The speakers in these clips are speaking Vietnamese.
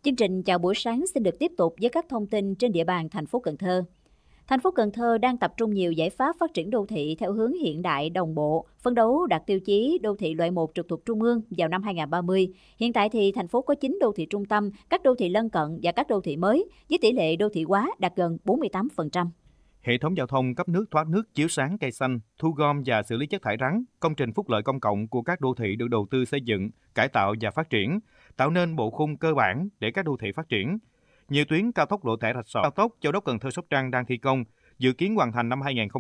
Chương trình chào buổi sáng xin được tiếp tục với các thông tin trên địa bàn thành phố Cần Thơ. Thành phố Cần Thơ đang tập trung nhiều giải pháp phát triển đô thị theo hướng hiện đại, đồng bộ, phấn đấu đạt tiêu chí đô thị loại 1 trực thuộc trung ương vào năm 2030. Hiện tại thì thành phố có 9 đô thị trung tâm, các đô thị lân cận và các đô thị mới, với tỷ lệ đô thị hóa đạt gần 48%. Hệ thống giao thông cấp nước, thoát nước, chiếu sáng, cây xanh, thu gom và xử lý chất thải rắn, công trình phúc lợi công cộng của các đô thị được đầu tư xây dựng, cải tạo và phát triển, tạo nên bộ khung cơ bản để các đô thị phát triển. Nhiều tuyến cao tốc lộ tẻ rạch sỏi, cao tốc Châu đốc Cần Thơ Sóc Trăng đang thi công, dự kiến hoàn thành năm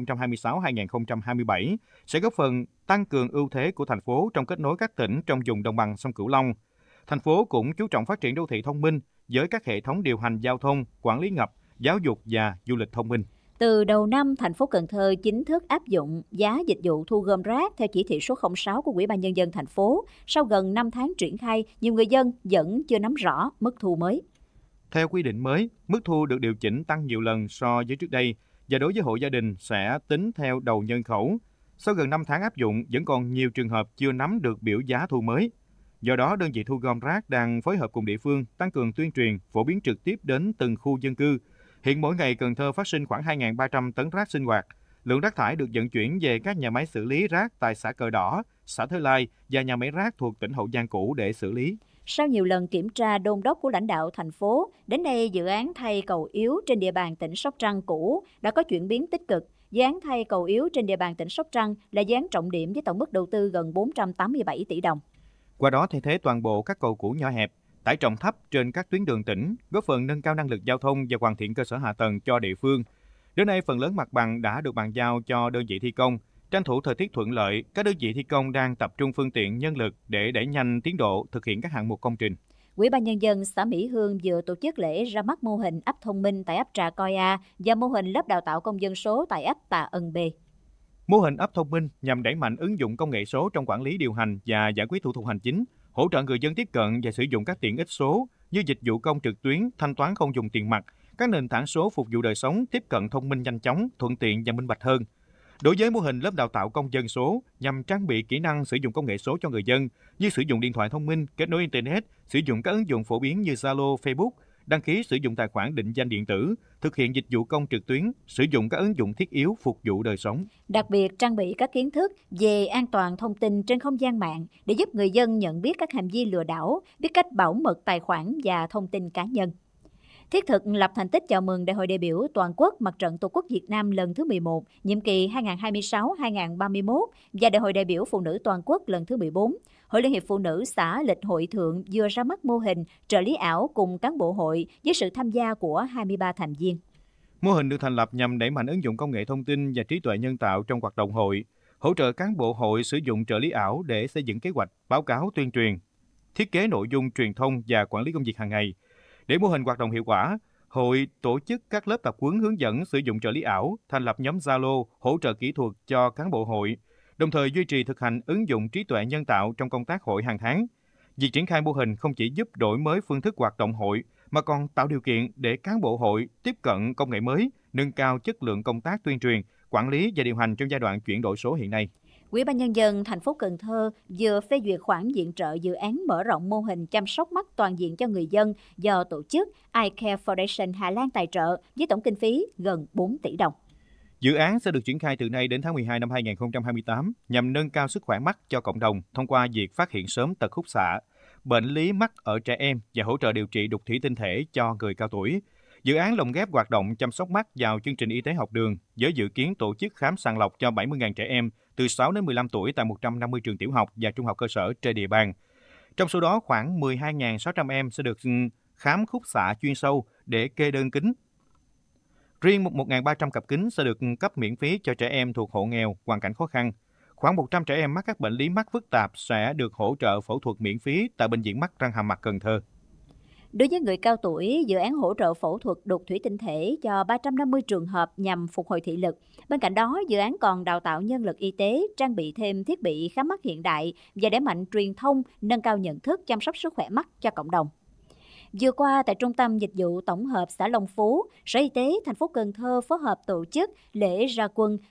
2026-2027, sẽ góp phần tăng cường ưu thế của thành phố trong kết nối các tỉnh trong vùng đồng bằng sông Cửu Long. Thành phố cũng chú trọng phát triển đô thị thông minh với các hệ thống điều hành giao thông, quản lý ngập, giáo dục và du lịch thông minh. Từ đầu năm, thành phố Cần Thơ chính thức áp dụng giá dịch vụ thu gom rác theo chỉ thị số 06 của Ủy ban Nhân dân thành phố. Sau gần 5 tháng triển khai, nhiều người dân vẫn chưa nắm rõ mức thu mới. Theo quy định mới, mức thu được điều chỉnh tăng nhiều lần so với trước đây và đối với hộ gia đình sẽ tính theo đầu nhân khẩu. Sau gần 5 tháng áp dụng, vẫn còn nhiều trường hợp chưa nắm được biểu giá thu mới. Do đó, đơn vị thu gom rác đang phối hợp cùng địa phương tăng cường tuyên truyền, phổ biến trực tiếp đến từng khu dân cư. Hiện mỗi ngày Cần Thơ phát sinh khoảng 2.300 tấn rác sinh hoạt. Lượng rác thải được vận chuyển về các nhà máy xử lý rác tại xã Cờ Đỏ, xã Thới Lai và nhà máy rác thuộc tỉnh Hậu Giang cũ để xử lý. Sau nhiều lần kiểm tra đôn đốc của lãnh đạo thành phố, đến nay dự án thay cầu yếu trên địa bàn tỉnh Sóc Trăng cũ đã có chuyển biến tích cực. Dự án thay cầu yếu trên địa bàn tỉnh Sóc Trăng là dự án trọng điểm với tổng mức đầu tư gần 487 tỷ đồng. Qua đó thay thế toàn bộ các cầu cũ nhỏ hẹp, tải trọng thấp trên các tuyến đường tỉnh, góp phần nâng cao năng lực giao thông và hoàn thiện cơ sở hạ tầng cho địa phương. Đến nay, phần lớn mặt bằng đã được bàn giao cho đơn vị thi công. Tranh thủ thời tiết thuận lợi, các đơn vị thi công đang tập trung phương tiện, nhân lực để đẩy nhanh tiến độ thực hiện các hạng mục công trình. Ủy ban Nhân dân xã Mỹ Hương vừa tổ chức lễ ra mắt mô hình ấp thông minh tại ấp Trà Coi A và mô hình lớp đào tạo công dân số tại ấp Tà Ân B. Mô hình ấp thông minh nhằm đẩy mạnh ứng dụng công nghệ số trong quản lý điều hành và giải quyết thủ tục hành chính, hỗ trợ người dân tiếp cận và sử dụng các tiện ích số như dịch vụ công trực tuyến, thanh toán không dùng tiền mặt, các nền tảng số phục vụ đời sống tiếp cận thông minh nhanh chóng, thuận tiện và minh bạch hơn. Đối với mô hình lớp đào tạo công dân số nhằm trang bị kỹ năng sử dụng công nghệ số cho người dân như sử dụng điện thoại thông minh, kết nối Internet, sử dụng các ứng dụng phổ biến như Zalo, Facebook, đăng ký sử dụng tài khoản định danh điện tử, thực hiện dịch vụ công trực tuyến, sử dụng các ứng dụng thiết yếu phục vụ đời sống. Đặc biệt trang bị các kiến thức về an toàn thông tin trên không gian mạng để giúp người dân nhận biết các hành vi lừa đảo, biết cách bảo mật tài khoản và thông tin cá nhân. Thiết thực lập thành tích chào mừng Đại hội đại biểu toàn quốc Mặt trận Tổ quốc Việt Nam lần thứ 11, nhiệm kỳ 2026-2031 và Đại hội đại biểu Phụ nữ toàn quốc lần thứ 14. Hội Liên hiệp Phụ nữ xã Lịch Hội Thượng vừa ra mắt mô hình trợ lý ảo cùng cán bộ hội với sự tham gia của 23 thành viên. Mô hình được thành lập nhằm đẩy mạnh ứng dụng công nghệ thông tin và trí tuệ nhân tạo trong hoạt động hội, hỗ trợ cán bộ hội sử dụng trợ lý ảo để xây dựng kế hoạch, báo cáo tuyên truyền, thiết kế nội dung truyền thông và quản lý công việc hàng ngày. Để mô hình hoạt động hiệu quả, hội tổ chức các lớp tập huấn hướng dẫn sử dụng trợ lý ảo, thành lập nhóm Zalo hỗ trợ kỹ thuật cho cán bộ hội, đồng thời duy trì thực hành ứng dụng trí tuệ nhân tạo trong công tác hội hàng tháng. Việc triển khai mô hình không chỉ giúp đổi mới phương thức hoạt động hội, mà còn tạo điều kiện để cán bộ hội tiếp cận công nghệ mới, nâng cao chất lượng công tác tuyên truyền, quản lý và điều hành trong giai đoạn chuyển đổi số hiện nay. Ủy ban Nhân dân thành phố Cần Thơ vừa phê duyệt khoản viện trợ dự án mở rộng mô hình chăm sóc mắt toàn diện cho người dân do tổ chức iCare Foundation Hà Lan tài trợ với tổng kinh phí gần 4 tỷ đồng. Dự án sẽ được triển khai từ nay đến tháng 12 năm 2028 nhằm nâng cao sức khỏe mắt cho cộng đồng thông qua việc phát hiện sớm tật khúc xạ, bệnh lý mắt ở trẻ em và hỗ trợ điều trị đục thủy tinh thể cho người cao tuổi. Dự án lồng ghép hoạt động chăm sóc mắt vào chương trình y tế học đường với dự kiến tổ chức khám sàng lọc cho 70.000 trẻ em từ 6 đến 15 tuổi tại 150 trường tiểu học và trung học cơ sở trên địa bàn. Trong số đó, khoảng 12.600 em sẽ được khám khúc xạ chuyên sâu để kê đơn kính. Riêng 1.300 cặp kính sẽ được cấp miễn phí cho trẻ em thuộc hộ nghèo, hoàn cảnh khó khăn. Khoảng 100 trẻ em mắc các bệnh lý mắt phức tạp sẽ được hỗ trợ phẫu thuật miễn phí tại Bệnh viện Mắt Răng Hàm Mặt Cần Thơ. Đối với người cao tuổi, dự án hỗ trợ phẫu thuật đục thủy tinh thể cho 350 trường hợp nhằm phục hồi thị lực. Bên cạnh đó, dự án còn đào tạo nhân lực y tế, trang bị thêm thiết bị khám mắt hiện đại và đẩy mạnh truyền thông, nâng cao nhận thức chăm sóc sức khỏe mắt cho cộng đồng. Vừa qua, tại Trung tâm Dịch vụ Tổng hợp xã Long Phú, Sở Y tế thành phố Cần Thơ phối hợp tổ chức lễ ra quân